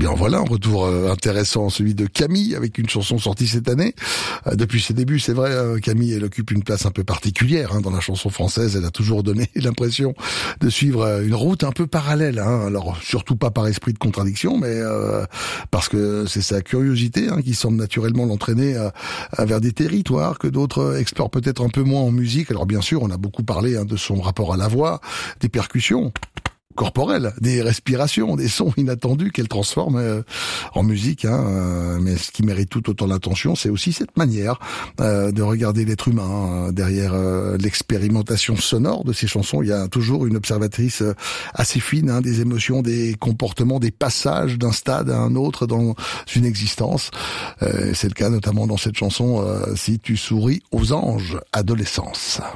bien voilà, un retour intéressant, celui de Camille, avec une chanson sortie cette année. Depuis ses débuts, c'est vrai, Camille, elle occupe une place un peu particulière dans la chanson française. Elle a toujours donné l'impression de suivre une route un peu parallèle. Alors, surtout pas par esprit de contradiction, mais parce que c'est sa curiosité qui semble naturellement l'entraîner vers des territoires que d'autres explorent peut-être un peu moins en musique. Alors bien sûr, on a beaucoup parlé de son rapport à la voix, des percussions corporelles, des respirations, des sons inattendus qu'elle transforme en musique. Mais ce qui mérite tout autant l'attention, c'est aussi cette manière de regarder l'être humain. Derrière l'expérimentation sonore de ces chansons, il y a toujours une observatrice assez fine des émotions, des comportements, des passages d'un stade à un autre dans une existence. C'est le cas notamment dans cette chanson « Si tu souris aux anges, adolescence ».